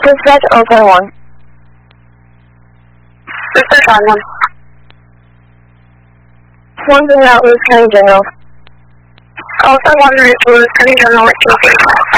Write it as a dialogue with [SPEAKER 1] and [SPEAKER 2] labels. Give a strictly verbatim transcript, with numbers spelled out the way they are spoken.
[SPEAKER 1] Dispatch oh twenty-one.
[SPEAKER 2] Dispatch on one.
[SPEAKER 1] One thing out, Lewis County General.
[SPEAKER 2] Also one minute to Lewis County General at two forty-five.